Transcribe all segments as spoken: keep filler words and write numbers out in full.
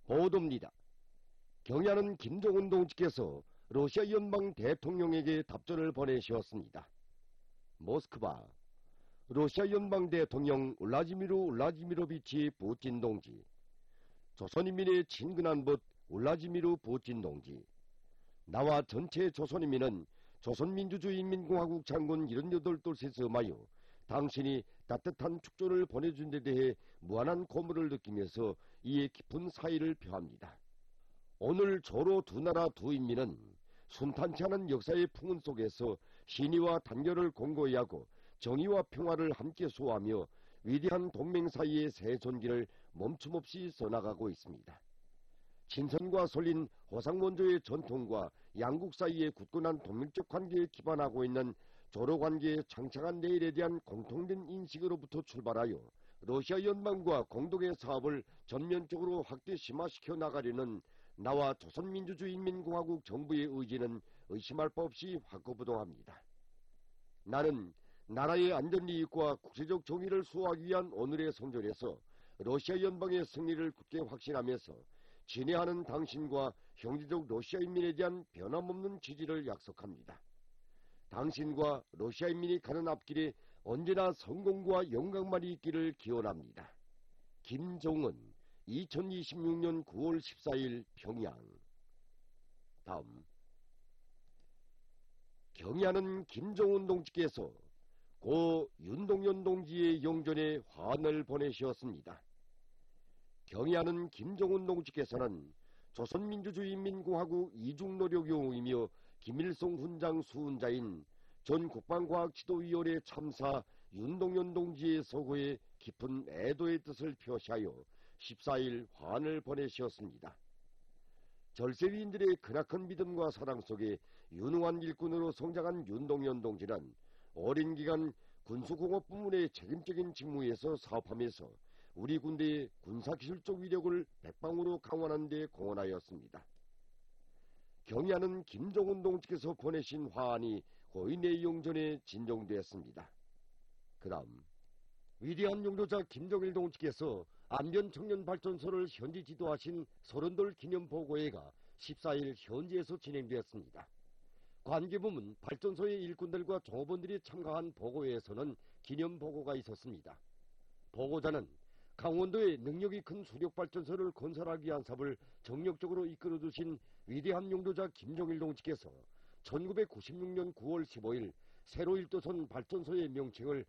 보도입니다. 경야는 김정은 동지께서 러시아 연방 대통령에게 답전을 보내셨습니다. 모스크바, 러시아 연방 대통령 울라지미르 울라지미로비치 푸틴 동지, 조선인민의 친근한 벗 울라지미르 푸틴 동지, 나와 전체 조선인민은 조선민주주의인민공화국 장군 칠십팔 돌에 섬하여 당신이 따뜻한 축전을 보내준 데 대해 무한한 고무를 느끼면서 이에 깊은 사의를 표합니다. 오늘 조로 두 나라 두 인민은 순탄치 않은 역사의 풍운 속에서 신의와 단결을 공고히 하고 정의와 평화를 함께 수호하며 위대한 동맹 사이의 새 존기를 멈춤없이 써나가고 있습니다. 친선과 설린 호상원조의 전통과 양국 사이의 굳건한 동맹적 관계에 기반하고 있는 조로관계의 창창한 내일에 대한 공통된 인식으로부터 출발하여 러시아 연방과 공동의 사업을 전면적으로 확대 심화시켜 나가려는 나와 조선민주주의인민공화국 정부의 의지는 의심할 바 없이 확고부동합니다. 나는 나라의 안전이익과 국제적 정의를 수호하기 위한 오늘의 성전에서 러시아 연방의 승리를 굳게 확신하면서 친애하는 당신과 형제적 러시아인민에 대한 변함없는 지지를 약속합니다. 당신과 러시아인민이 가는 앞길에 언제나 성공과 영광만이 있기를 기원합니다. 김종은 이천이십육 년 구월 십사일 평양. 다음, 경야는 김정은 동지께서 고 윤동연 동지의 영전에 환을 보내셨습니다. 경야는 김정은 동지께서는 조선민주주의인민공화국 이중노력용이며 김일성 훈장 수훈자인 전 국방과학지도위원회 참사 윤동연 동지의 서거에 깊은 애도의 뜻을 표시하여 십사일 환을 보내셨습니다. 절세위인들의 크나큰 믿음과 사랑 속에 유능한 일꾼으로 성장한 윤동연 동지는 오랜 기간 군수공업 부문의 책임적인 직무에서 사업하면서 우리 군대의 군사기술적 위력을 백방으로 강화하는 데 공헌하였습니다. 경야는 김정은 동지께서 보내신 화환이 고인의 영전에 진정되었습니다. 그 다음, 위대한 용도자 김정일 동지께서 안변청년발전소를 현지 지도하신 서른돌 기념보고회가 십사일 현지에서 진행되었습니다. 관계부문 발전소의 일꾼들과 종업원들이 참가한 보고회에서는 기념보고가 있었습니다. 보고자는 강원도의 능력이 큰 수력발전소를 건설하기 위한 사업을 정력적으로 이끌어주신 위대한 용도자 김정일 동지께서 천구백구십육 년 구월 십오일 새로 일도선 발전소의 명칭을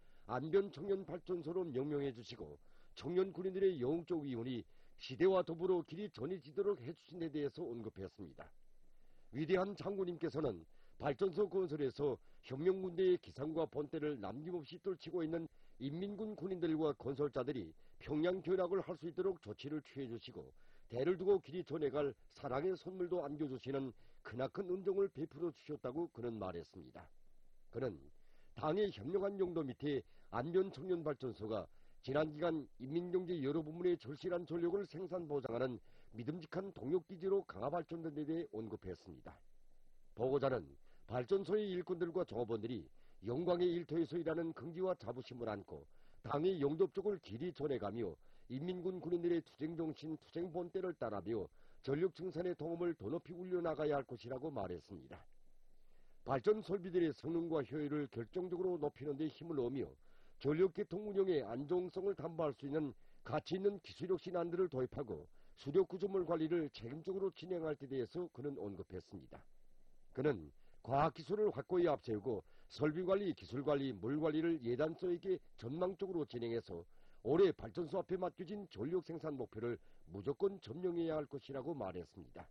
안변청년발전소로 명명해 주시고 청년 군인들의 영웅적 위훈이 시대와 더불어 길이 전해지도록 해주신 데 대해서 언급했습니다. 위대한 장군님께서는 발전소 건설에서 혁명군대의 기상과 본때를 남김없이 떨치고 있는 인민군 군인들과 건설자들이 평양 견학을 할 수 있도록 조치를 취해주시고 대를 두고 길이 전해갈 사랑의 선물도 안겨주시는 크나큰 은총을 베풀어 주셨다고 그는 말했습니다. 그는 당의 현명한 용도 밑에 안변청년발전소가 지난 기간 인민경제 여러 부문의 절실한 전력을 생산 보장하는 믿음직한 동력기지로 강화발전된 데 대해 언급했습니다. 보고자는 발전소의 일꾼들과 종업원들이 영광의 일터에서 일하는 긍지와 자부심을 안고 당의 영도쪽을 길이 전해가며 인민군 군인들의 투쟁정신, 투쟁본때를 따라며 전력 증산의 동험을 더 높이 울려나가야 할 것이라고 말했습니다. 발전 설비들의 성능과 효율을 결정적으로 높이는 데 힘을 얻으며 전력계통 운영의 안정성을 담보할 수 있는 가치 있는 기술력 신안들을 도입하고 수력 구조물 관리를 책임적으로 진행할 데 대해서 그는 언급했습니다. 그는 과학기술을 확고히 앞세우고 설비관리, 기술관리, 물관리를 예단성 있게 전망적으로 진행해서 올해 발전소 앞에 맡겨진 전력 생산 목표를 무조건 점령해야 할 것이라고 말했습니다.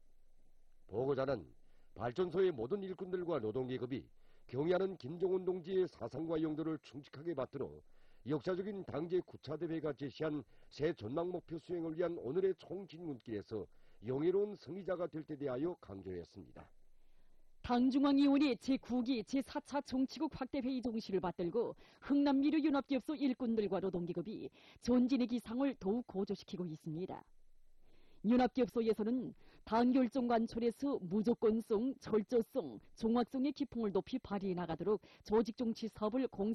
보고자는 발전소의 모든 일꾼들과 노동계급이 경야는 김정은 동지의 사상과 용도를 충직하게 받들어 역사적인 당제 구 차 대회가 제시한 새 전망 목표 수행을 위한 오늘의 총진군길에서 영예로운 승리자가 될 때 대하여 강조했습니다. 당중앙위원회 제구기 제사차 정치국 확대회의 정시를 받들고 흥남미르 연합기업소 일꾼들과 노동계급이 전진의 기상을 더욱 고조시키고 있습니다. 연합기업소에서는 단결정 관철에서 무조건성, 철저성, 종합성의 기풍을 높이 발휘해 나가도록 조직정치 사업을 공